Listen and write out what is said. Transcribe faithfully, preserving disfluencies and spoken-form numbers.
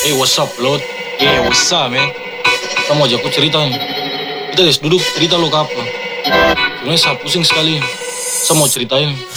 Hey, what's up, Lot? Yeah, what's up, man? Kamu aja aku cerita nih. Kita guys duduk cerita lo ke apa? Sebenarnya saya pusing sekali. Saya mau ceritain.